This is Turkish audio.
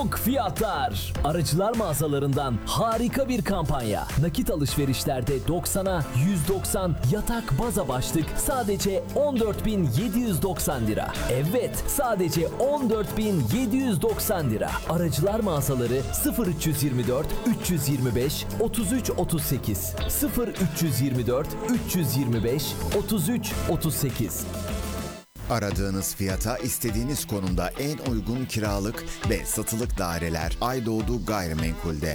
Şok fiyatlar. Aracılar mağazalarından harika bir kampanya. Nakit alışverişlerde 90'a 190 yatak baza başlık sadece 14.790 lira. Evet, sadece 14.790 lira. Aracılar mağazaları 0324 325 33 38 0324 325 33 38. Aradığınız fiyata istediğiniz konumda en uygun kiralık ve satılık daireler Aydoğdu Gayrimenkul'de.